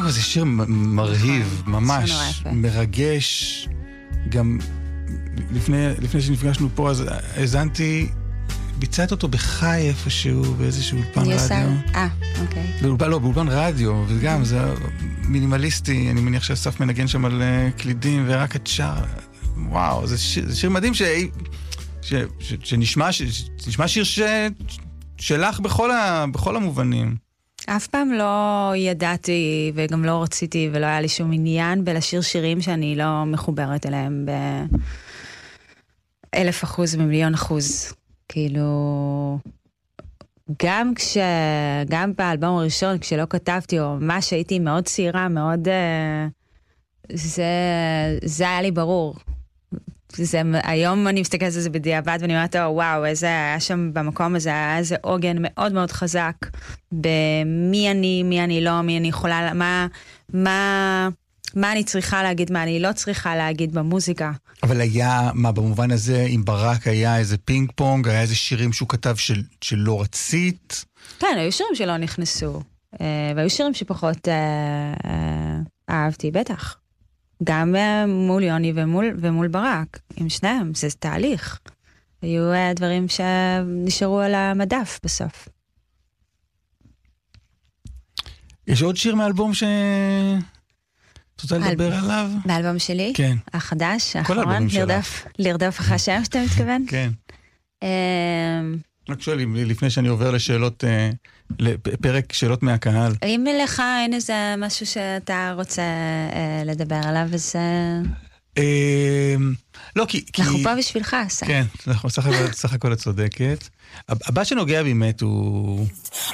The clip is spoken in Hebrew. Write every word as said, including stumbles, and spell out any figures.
לא, זה שיר מרהיב, ממש מרגש. גם לפני, לפני שנפגשנו פה, אז הזנתי, ביצעת אותו בחי איפשהו, באיזשהו אולפן רדיו. אה, אוקיי. באולפן, לא, באולפן רדיו, וגם זה מינימליסטי, אני מניח שאסף מנגן שם על קלידים, ורק את שר, וואו, זה שיר, זה שיר מדהים ש... ש... ש... שנשמע, ש... שנשמע שיר ש... שלך בכל, ה... בכל המובנים. אף פעם לא ידעתי וגם לא רציתי ולא היה לי שום עניין בלשיר שירים שאני לא מחוברת אליהם באלף אחוז ומיליון אחוז. כאילו, גם כש... גם באלבום הראשון כשלא כתבתי או מה שהייתי מאוד צעירה, מאוד... זה, זה היה לי ברור. זה, היום אני מסתכלת על זה בדיעבד ואני אומרת, וואו, איזה היה שם במקום הזה, היה איזה עוגן מאוד מאוד חזק במי אני, מי אני לא, מי אני יכולה, מה, מה, מה אני צריכה להגיד, מה אני לא צריכה להגיד במוזיקה. אבל היה, מה במובן הזה, עם ברק היה איזה פינג פונג, היה איזה שירים שהוא כתב של, שלא רצית? כן, היו שירים שלא נכנסו, והיו שירים שפחות אהבתי, בטח. גם מול יוני ומול, ומול ברק, עם שניהם, זה תהליך. היו דברים שנשארו על המדף בסוף. יש עוד שיר מאלבום ש... את רוצה לדבר עליו? באלבום שלי? כן. החדש, כל האלבומים שלך. לרדוף אחרי השם שאתה מתכוון? כן. רק שואלים, לפני שאני עובר לשאלות, לפרק שאלות מהקהל. אם לך אין איזה משהו שאתה רוצה לדבר עליו, אז... לא, כי... אנחנו פה בשבילך, עשה. כן, סך הכל את צודקת. הבא שנוגע באמת הוא...